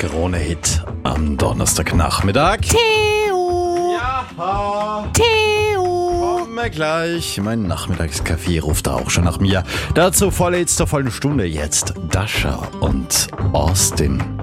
Krone-Hit am Donnerstagnachmittag. Theo! Ja, Theo! komme gleich. Mein Nachmittagskaffee ruft da auch schon nach mir. Dazu vorletzt zur vollen Stunde jetzt Dasha und Austin.